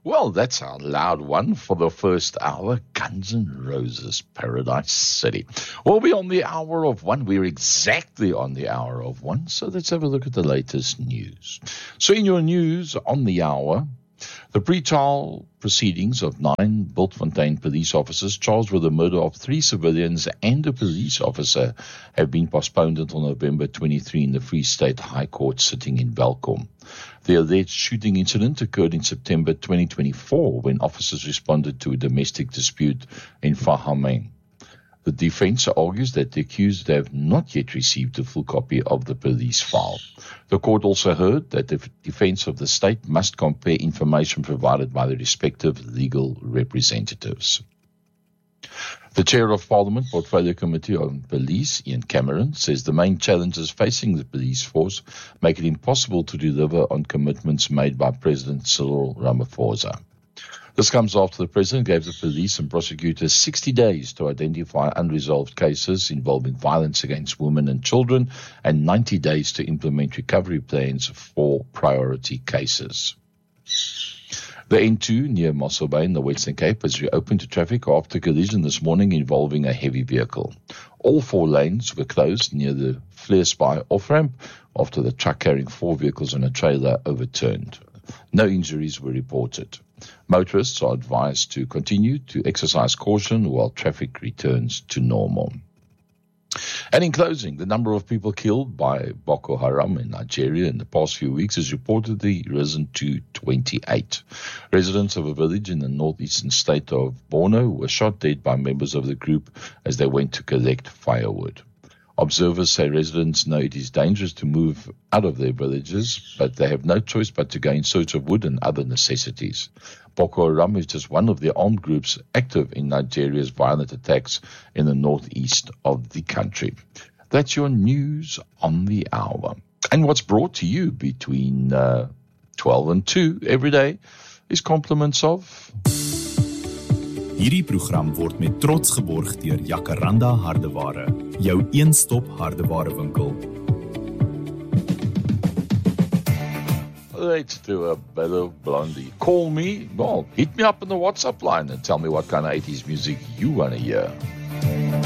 Well, that's our loud one for the first hour, Guns N' Roses, Paradise City. We'll be on the hour of one. We're exactly on the hour of one, so let's have a look at the latest news. So in your news on the hour, the pre-trial proceedings of 9 Bultfontein police officers charged with the murder of 3 civilians and a police officer have been postponed until November 23 in the Free State High Court sitting in Welkom. The alleged shooting incident occurred in September 2024 when officers responded to a domestic dispute in Vahameng. The defense argues that the accused have not yet received a full copy of the police file. The court also heard that the defense of the state must compare information provided by the respective legal representatives. The Chair of Parliament Portfolio Committee on Police, Ian Cameron, says the main challenges facing the police force make it impossible to deliver on commitments made by President Cyril Ramaphosa. This comes after the President gave the police and prosecutors 60 days to identify unresolved cases involving violence against women and children and 90 days to implement recovery plans for priority cases. The N2 near Mossel Bay in the Western Cape has reopened to traffic after collision this morning involving a heavy vehicle. All 4 lanes were closed near the Vleerspy off-ramp after the truck carrying 4 vehicles and a trailer overturned. No injuries were reported. Motorists are advised to continue to exercise caution while traffic returns to normal. And in closing, the number of people killed by Boko Haram in Nigeria in the past few weeks has reportedly risen to 28. Residents of a village in the northeastern state of Borno were shot dead by members of the group as they went to collect firewood. Observers say residents know it is dangerous to move out of their villages, but they have no choice but to go in search of wood and other necessities. Boko Haram is just one of the armed groups active in Nigeria's violent attacks in the northeast of the country. That's your news on the hour. And what's brought to you between 12 and 2 every day is compliments of... Hierdie program word met trots geborg deur Jacaranda Hardeware, jou een-stop hardeware winkel. Let's do a bit of Blondie. Call me, well, hit me up on the WhatsApp line and tell me what kind of 80s music you want to hear.